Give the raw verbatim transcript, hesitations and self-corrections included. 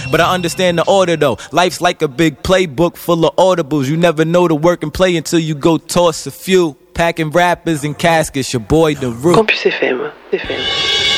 but I understand the order though. Life's like a big playbook full of audibles. You never know the work and play until you go toss a few. Packing rappers in caskets, your boy The Root. Campus F M, F M.